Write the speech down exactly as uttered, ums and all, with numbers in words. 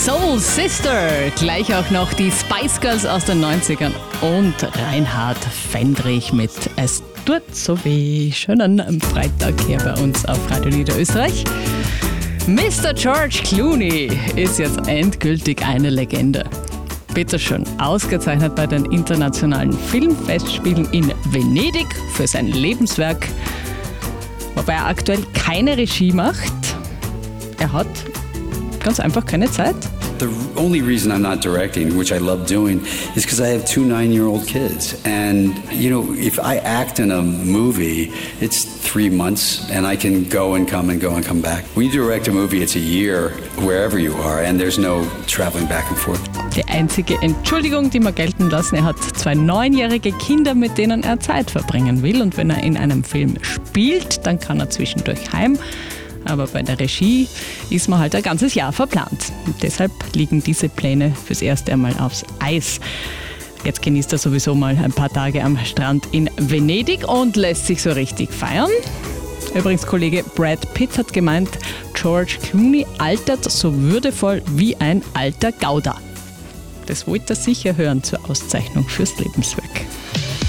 Soul Sister, gleich auch noch die Spice Girls aus den neunzigern und Reinhard Fendrich mit Es tut so weh. Schönen Freitag hier bei uns auf Radio Niederösterreich. Mister George Clooney ist jetzt endgültig eine Legende. Bitteschön, ausgezeichnet bei den internationalen Filmfestspielen in Venedig für sein Lebenswerk, wobei er aktuell keine Regie macht. Er hat ganz einfach keine Zeit. The only reason I'm not directing, which I love doing, is because I have two nine-year-old kids. And, you know, if I act in a movie, it's three months and I can go and come and go and come back. When you direct a movie, it's a year wherever you are and there's no traveling back and forth. Die einzige Entschuldigung, die wir gelten lassen, er hat zwei neunjährige Kinder, mit denen er Zeit verbringen will. Und wenn er in einem Film spielt, dann kann er zwischendurch heim. Aber bei der Regie ist man halt ein ganzes Jahr verplant. Und deshalb liegen diese Pläne fürs erste einmal aufs Eis. Jetzt genießt er sowieso mal ein paar Tage am Strand in Venedig und lässt sich so richtig feiern. Übrigens, Kollege Brad Pitt hat gemeint, George Clooney altert so würdevoll wie ein alter Gouda. Das wollte er sicher hören zur Auszeichnung fürs Lebenswerk.